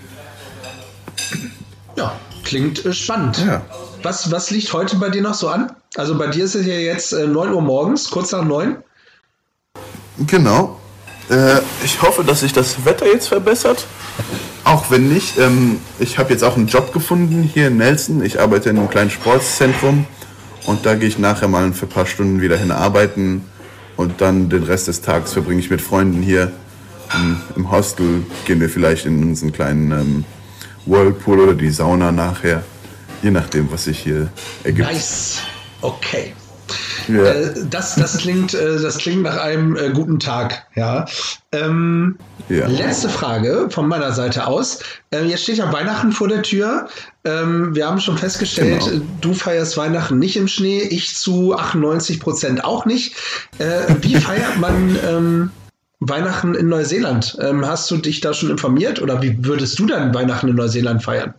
Ja, klingt äh, spannend. Ja. Was, was liegt heute bei dir noch so an? Also bei dir ist es ja jetzt äh, neun Uhr morgens, kurz nach neun. Genau. Äh, ich hoffe, dass sich das Wetter jetzt verbessert. Auch wenn nicht. Ähm, ich habe jetzt auch einen Job gefunden hier in Nelson. Ich arbeite in einem kleinen Sportzentrum und da gehe ich nachher mal für ein paar Stunden wieder hin arbeiten und dann den Rest des Tages verbringe ich mit Freunden hier. Ähm, Im Hostel gehen wir vielleicht in unseren kleinen ähm, Whirlpool oder die Sauna nachher. Je nachdem, was sich hier ergibt. Nice. Okay. Ja. Äh, das, das, klingt, äh, das klingt nach einem äh, guten Tag. Ja. Ähm, Ja. Letzte Frage von meiner Seite aus. Äh, jetzt steht ja Weihnachten vor der Tür. Ähm, wir haben schon festgestellt, Genau. du feierst Weihnachten nicht im Schnee, ich zu achtundneunzig Prozent auch nicht. Äh, wie feiert man ähm, Weihnachten in Neuseeland? Ähm, hast du dich da schon informiert oder wie würdest du dann Weihnachten in Neuseeland feiern?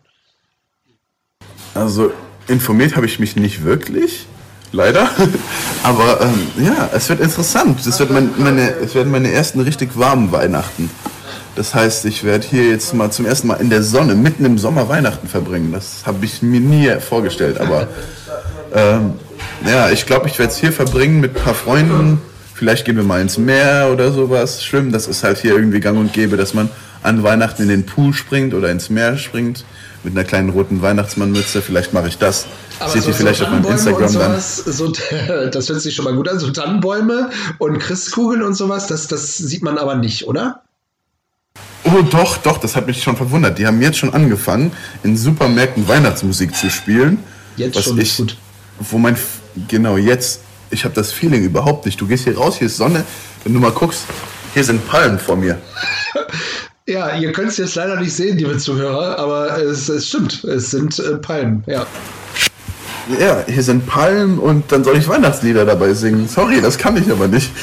Also informiert habe ich mich nicht wirklich, leider. Aber ähm, ja, es wird interessant. Das wird mein, meine, es werden meine ersten richtig warmen Weihnachten. Das heißt, ich werde hier jetzt mal zum ersten Mal in der Sonne, mitten im Sommer Weihnachten verbringen. Das habe ich mir nie vorgestellt. Aber ähm, ja, ich glaube, ich werde es hier verbringen mit ein paar Freunden. Vielleicht gehen wir mal ins Meer oder sowas. Schwimmen, das ist halt hier irgendwie gang und gäbe, dass man an Weihnachten in den Pool springt oder ins Meer springt. Mit einer kleinen roten Weihnachtsmannmütze. Vielleicht mache ich das. Aber Seht so, ihr vielleicht so auf meinem Tannenbäume Instagram und sowas, so, das hört sich schon mal gut an. So Tannenbäume und Christkugeln und sowas, das, das sieht man aber nicht, oder? dann. Oh doch, doch, das hat mich schon verwundert. Die haben jetzt schon angefangen, in Supermärkten Weihnachtsmusik zu spielen. Jetzt was schon ich, gut. Wo mein, genau jetzt, ich habe das Feeling überhaupt nicht. Du gehst hier raus, hier ist Sonne. Wenn du mal guckst, hier sind Palmen vor mir. Ja, ihr könnt es jetzt leider nicht sehen, liebe Zuhörer, aber es, es stimmt, es sind äh, Palmen, ja. Ja, hier sind Palmen und dann soll ich Weihnachtslieder dabei singen. Sorry, das kann ich aber nicht.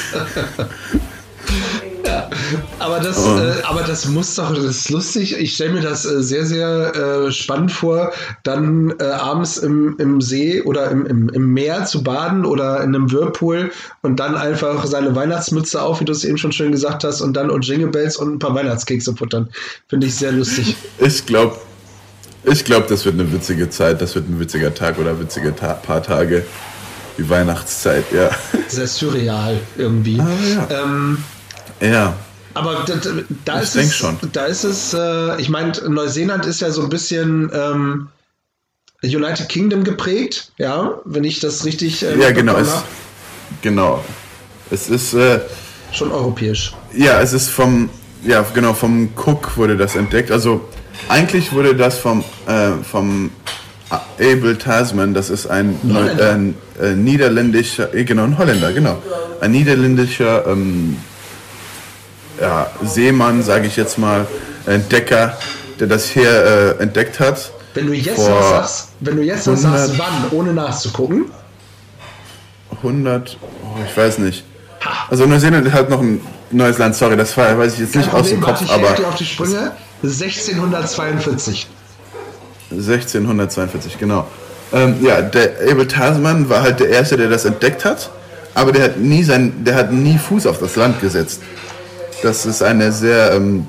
Ja, aber das, Oh. äh, aber das muss doch, das ist lustig. Ich stelle mir das äh, sehr, sehr äh, spannend vor, dann äh, abends im, im See oder im, im, im Meer zu baden oder in einem Whirlpool und dann einfach seine Weihnachtsmütze auf, wie du es eben schon schön gesagt hast, und dann und Jingle Bells und ein paar Weihnachtskekse futtern. Finde ich sehr lustig. Ich glaube, ich glaub, das wird eine witzige Zeit. Das wird ein witziger Tag oder witzige Ta- paar Tage. Die Weihnachtszeit, ja. Sehr surreal irgendwie. Ah, ja. Ähm, Ja. Aber da, da, Ich ist denk es, schon. da ist es, äh, ich meine, Neuseeland ist ja so ein bisschen ähm, United Kingdom geprägt, ja, wenn ich das richtig äh, Ja, genau. Es, hab. genau. Es ist, äh, Schon europäisch. ja, es ist vom, ja, genau, vom Cook wurde das entdeckt. Also, eigentlich wurde das vom, äh, vom Abel Tasman, das ist ein, Ein Holländer. äh, ein äh, niederländischer, äh, genau, ein Holländer, genau. Ein niederländischer, ähm, ja, Seemann, sage ich jetzt mal, Entdecker, der das hier äh, entdeckt hat. Wenn du jetzt Vor noch sagst, wenn du jetzt noch hundert sagst, wann, ohne nachzugucken, hundert, oh, ich weiß nicht. Also Neuseeland ist halt noch ein neues Land, sorry, das war, weiß ich jetzt nicht kein aus dem Problem, Kopf, warte, ich helfe aber dir auf die Sprünge, sechzehnhundertzweiundvierzig. sechzehnhundertzweiundvierzig, genau. Ähm, ja, der Abel Tasman war halt der Erste, der das entdeckt hat, aber der hat nie sein, der hat nie Fuß auf das Land gesetzt. Das ist eine sehr, ähm,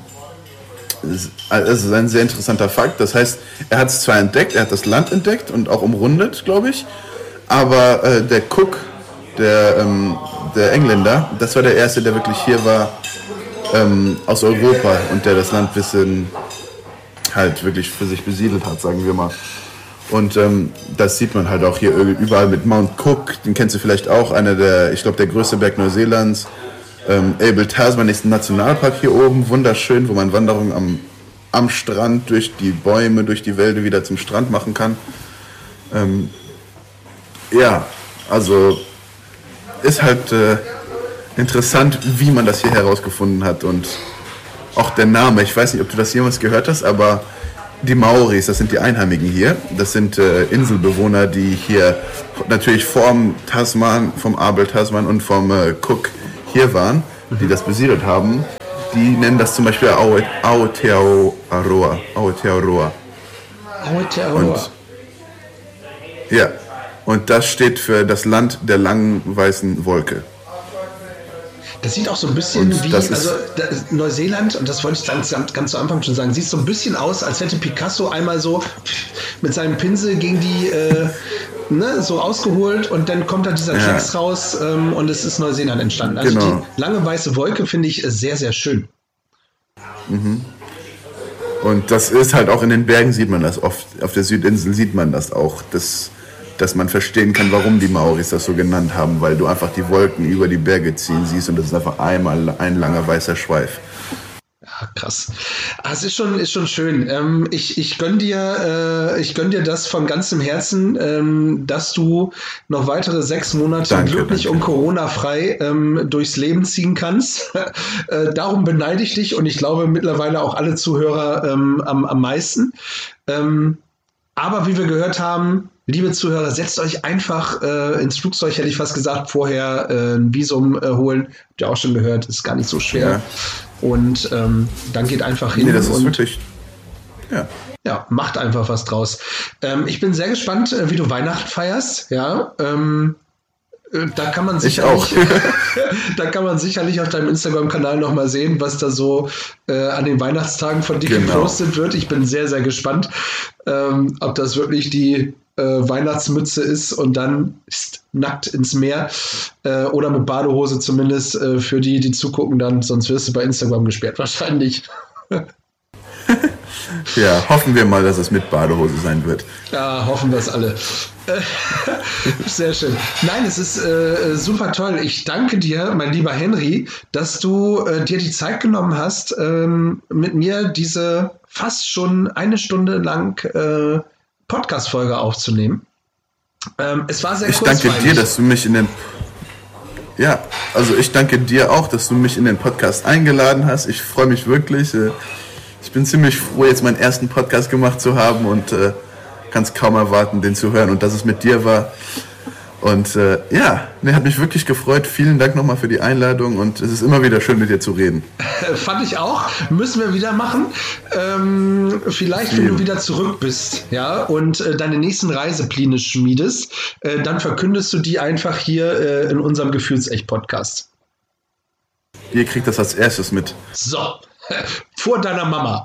das ist ein sehr interessanter Fakt. Das heißt, er hat es zwar entdeckt, er hat das Land entdeckt und auch umrundet, glaube ich, aber äh, der Cook, der, ähm, der Engländer, das war der Erste, der wirklich hier war, ähm, aus Europa und der das Land ein bisschen halt wirklich für sich besiedelt hat, sagen wir mal. Und ähm, das sieht man halt auch hier überall mit Mount Cook, den kennst du vielleicht auch, einer der, ich glaube, der größte Berg Neuseelands. Ähm, Abel Tasman ist ein Nationalpark hier oben, wunderschön, wo man Wanderungen am, am Strand durch die Bäume, durch die Wälder wieder zum Strand machen kann. Ähm, ja, also ist halt äh, interessant, wie man das hier herausgefunden hat und auch der Name. Ich weiß nicht, ob du das jemals gehört hast, aber die Maoris, das sind die Einheimigen hier. Das sind äh, Inselbewohner, die hier natürlich vom Tasman, vom Abel Tasman und vom äh, Cook hier waren, die das besiedelt haben. Die nennen das zum Beispiel Aotearoa. Aotearoa. Aotearoa. Und, ja, und das steht für das Land der langen weißen Wolke. Das sieht auch so ein bisschen und wie, also Neuseeland, und das wollte ich ganz, ganz zu Anfang schon sagen, sieht so ein bisschen aus, als hätte Picasso einmal so mit seinem Pinsel gegen die, äh, ne, so ausgeholt und dann kommt da dieser ja. Klecks raus ähm, und es ist Neuseeland entstanden. Also genau. Die lange weiße Wolke finde ich sehr, sehr schön. Mhm. Und das ist halt auch in den Bergen sieht man das oft, auf der Südinsel sieht man das auch, das dass man verstehen kann, warum die Maoris das so genannt haben, weil du einfach die Wolken über die Berge ziehen siehst und das ist einfach einmal ein langer weißer Schweif. Ja, krass. Ah, es ist schon, ist schon schön. Ähm, ich, ich gönn dir, äh, ich gönn dir das von ganzem Herzen, ähm, dass du noch weitere sechs Monate danke, glücklich danke. und Corona-frei ähm, durchs Leben ziehen kannst. äh, darum beneide ich dich und ich glaube mittlerweile auch alle Zuhörer ähm, am, am meisten. Ähm, aber wie wir gehört haben, liebe Zuhörer, setzt euch einfach äh, ins Flugzeug, hätte ich fast gesagt, vorher äh, ein Visum äh, holen. Habt ihr auch schon gehört, ist gar nicht so schwer. Ja. Und ähm, dann geht einfach hin. Nee, das ist und wirklich, ja. Ja, macht einfach was draus. Ähm, ich bin sehr gespannt, äh, wie du Weihnachten feierst. Ja, ähm, äh, da kann man sicherlich, da kann man sicherlich auf deinem Instagram-Kanal noch mal sehen, was da so äh, an den Weihnachtstagen von dir genau. gepostet wird. Ich bin sehr, sehr gespannt, ähm, ob das wirklich die Weihnachtsmütze ist und dann ist nackt ins Meer äh, oder mit Badehose zumindest äh, für die, die zugucken dann, sonst wirst du bei Instagram gesperrt wahrscheinlich. Ja, hoffen wir mal, dass es mit Badehose sein wird. Ja, hoffen wir es alle. Sehr schön. Nein, es ist äh, super toll. Ich danke dir, mein lieber Henry, dass du äh, dir die Zeit genommen hast, ähm, mit mir diese fast schon eine Stunde lang äh, Podcast-Folge aufzunehmen. Ähm, es war sehr Ich danke dir, dass du mich in den Ja, also ich danke dir auch, dass du mich in den Podcast eingeladen hast. Ich freue mich wirklich. Äh, ich bin ziemlich froh, jetzt meinen ersten Podcast gemacht zu haben und äh, kann es kaum erwarten, den zu hören und dass es mit dir war. Und äh, ja, ne, hat mich wirklich gefreut. Vielen Dank nochmal für die Einladung und es ist immer wieder schön, mit dir zu reden. Fand ich auch. Müssen wir wieder machen. Ähm, vielleicht, wenn du wieder zurück bist, ja, und äh, deine nächsten Reisepläne schmiedest, äh, dann verkündest du die einfach hier äh, in unserem Gefühlsecht-Podcast. Ihr kriegt das als erstes mit. So, vor deiner Mama.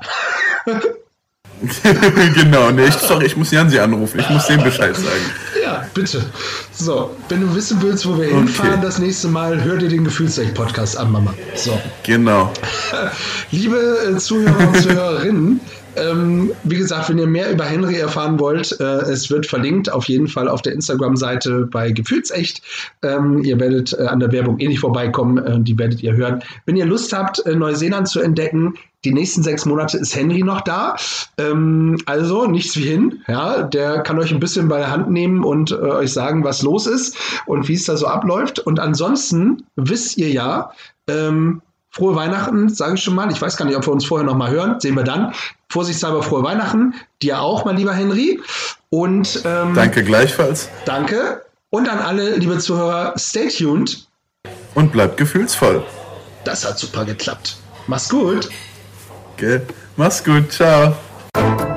Genau, nee, ich, sorry, ich muss Jansi anrufen. Ich muss dem Bescheid sagen. Ja, bitte. So, wenn du wissen willst, wo wir okay. hinfahren das nächste Mal, hör dir den Gefühlsecht-Podcast an, Mama. So. Genau. Liebe äh, Zuhörer und Zuhörerinnen, ähm, wie gesagt, wenn ihr mehr über Henry erfahren wollt, äh, es wird verlinkt auf jeden Fall auf der Instagram-Seite bei Gefühlsecht. Ähm, ihr werdet äh, an der Werbung eh nicht vorbeikommen, äh, die werdet ihr hören. Wenn ihr Lust habt, äh, Neuseeland zu entdecken, die nächsten sechs Monate ist Henry noch da. Ähm, also nichts wie hin. Ja, der kann euch ein bisschen bei der Hand nehmen und äh, euch sagen, was los ist und wie es da so abläuft. Und ansonsten wisst ihr ja, ähm, frohe Weihnachten, sage ich schon mal. Ich weiß gar nicht, ob wir uns vorher noch mal hören. Sehen wir dann. Vorsichtshalber frohe Weihnachten. Dir auch, mein lieber Henry. Und ähm, danke gleichfalls. Danke. Und an alle, liebe Zuhörer, stay tuned. Und bleibt gefühlsvoll. Das hat super geklappt. Mach's gut. Okay. Mach's gut. Ciao.